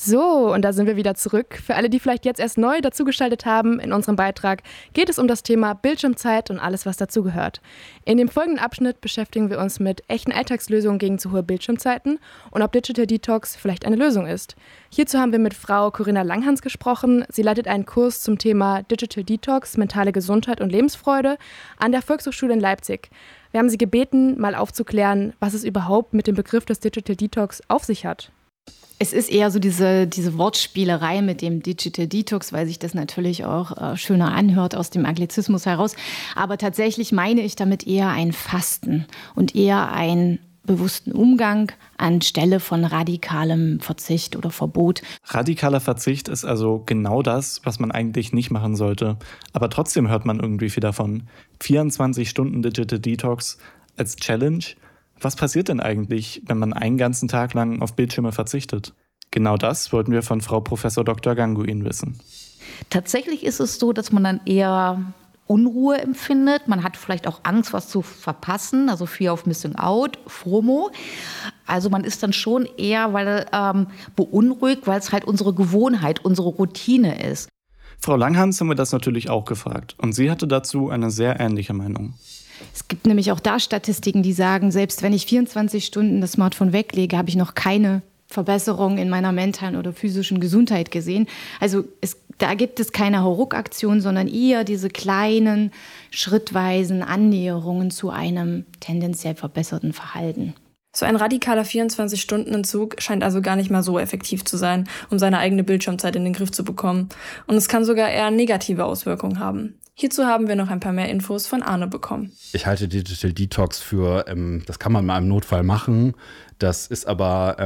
So, und da sind wir wieder zurück. Für alle, die vielleicht jetzt erst neu dazugeschaltet haben, in unserem Beitrag geht es um das Thema Bildschirmzeit und alles, was dazugehört. In dem folgenden Abschnitt beschäftigen wir uns mit echten Alltagslösungen gegen zu hohe Bildschirmzeiten und ob Digital Detox vielleicht eine Lösung ist. Hierzu haben wir mit Frau Corinna Langhans gesprochen. Sie leitet einen Kurs zum Thema Digital Detox, mentale Gesundheit und Lebensfreude an der Volkshochschule in Leipzig. Wir haben sie gebeten, mal aufzuklären, was es überhaupt mit dem Begriff des Digital Detox auf sich hat. Es ist eher so diese Wortspielerei mit dem Digital Detox, weil sich das natürlich auch schöner anhört aus dem Anglizismus heraus. Aber tatsächlich meine ich damit eher ein Fasten und eher einen bewussten Umgang anstelle von radikalem Verzicht oder Verbot. Radikaler Verzicht ist also genau das, was man eigentlich nicht machen sollte. Aber trotzdem hört man irgendwie viel davon. 24 Stunden Digital Detox als Challenge. Was passiert denn eigentlich, wenn man einen ganzen Tag lang auf Bildschirme verzichtet? Genau das wollten wir von Frau Prof. Dr. Ganguin wissen. Tatsächlich ist es so, dass man dann eher Unruhe empfindet. Man hat vielleicht auch Angst, was zu verpassen, also Fear of Missing Out, FOMO. Also man ist dann schon eher beunruhigt, weil es halt unsere Gewohnheit, unsere Routine ist. Frau Langhans haben wir das natürlich auch gefragt und sie hatte dazu eine sehr ähnliche Meinung. Es gibt nämlich auch da Statistiken, die sagen, selbst wenn ich 24 Stunden das Smartphone weglege, habe ich noch keine Verbesserung in meiner mentalen oder physischen Gesundheit gesehen. Also da gibt es keine Hauruck-Aktion, sondern eher diese kleinen, schrittweisen Annäherungen zu einem tendenziell verbesserten Verhalten. So ein radikaler 24-Stunden-Entzug scheint also gar nicht mal so effektiv zu sein, um seine eigene Bildschirmzeit in den Griff zu bekommen. Und es kann sogar eher negative Auswirkungen haben. Hierzu haben wir noch ein paar mehr Infos von Arne bekommen. Ich halte Digital Detox für, das kann man mal im Notfall machen. Das ist aber,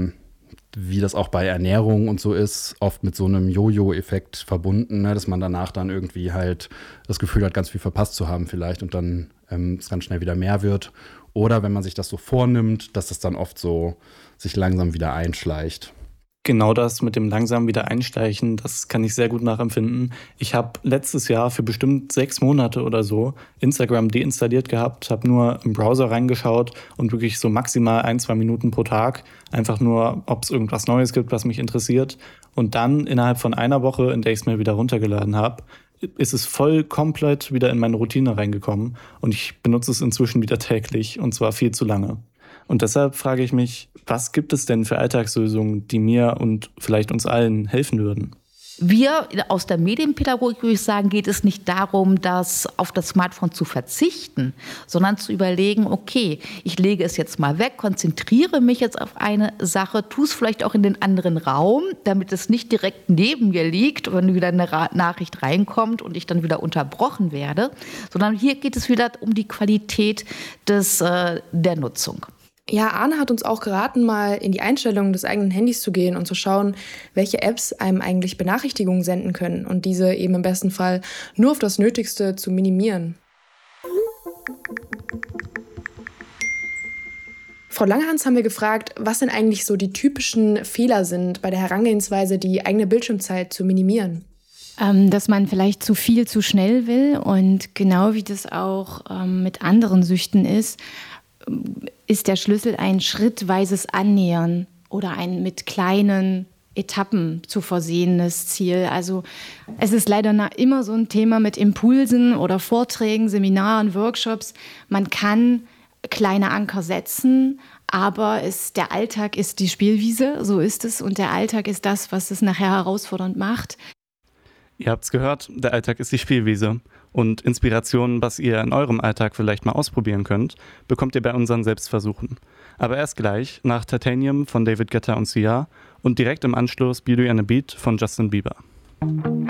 wie das auch bei Ernährung und so ist, oft mit so einem Jojo-Effekt verbunden, ne, dass man danach dann irgendwie halt das Gefühl hat, ganz viel verpasst zu haben vielleicht und dann es ganz schnell wieder mehr wird. Oder wenn man sich das so vornimmt, dass es dann oft so sich langsam wieder einschleicht. Genau das mit dem langsam wieder einschleichen, das kann ich sehr gut nachempfinden. Ich habe letztes Jahr für bestimmt 6 Monate oder so Instagram deinstalliert gehabt, habe nur im Browser reingeschaut und wirklich so maximal 1-2 Minuten pro Tag. Einfach nur, ob es irgendwas Neues gibt, was mich interessiert. Und dann innerhalb von einer Woche, in der ich es mir wieder runtergeladen habe, ist es voll komplett wieder in meine Routine reingekommen. Und ich benutze es inzwischen wieder täglich und zwar viel zu lange. Und deshalb frage ich mich, was gibt es denn für Alltagslösungen, die mir und vielleicht uns allen helfen würden? Wir aus der Medienpädagogik, würde ich sagen, geht es nicht darum, auf das Smartphone zu verzichten, sondern zu überlegen, okay, ich lege es jetzt mal weg, konzentriere mich jetzt auf eine Sache, tue es vielleicht auch in den anderen Raum, damit es nicht direkt neben mir liegt, wenn wieder eine Nachricht reinkommt und ich dann wieder unterbrochen werde, sondern hier geht es wieder um die Qualität der Nutzung. Ja, Arne hat uns auch geraten, mal in die Einstellungen des eigenen Handys zu gehen und zu schauen, welche Apps einem eigentlich Benachrichtigungen senden können und diese eben im besten Fall nur auf das Nötigste zu minimieren. Frau Langhans haben wir gefragt, was denn eigentlich so die typischen Fehler sind bei der Herangehensweise, die eigene Bildschirmzeit zu minimieren. Dass man vielleicht zu viel zu schnell will und genau wie das auch mit anderen Süchten ist der Schlüssel ein schrittweises Annähern oder ein mit kleinen Etappen zu versehenes Ziel. Also es ist leider immer so ein Thema mit Impulsen oder Vorträgen, Seminaren, Workshops. Man kann kleine Anker setzen, aber der Alltag ist die Spielwiese, so ist es. Und der Alltag ist das, was es nachher herausfordernd macht. Ihr habt's gehört, der Alltag ist die Spielwiese. Und Inspirationen, was ihr in eurem Alltag vielleicht mal ausprobieren könnt, bekommt ihr bei unseren Selbstversuchen. Aber erst gleich nach Titanium von David Guetta und Sia und direkt im Anschluss Beauty and the Beat von Justin Bieber.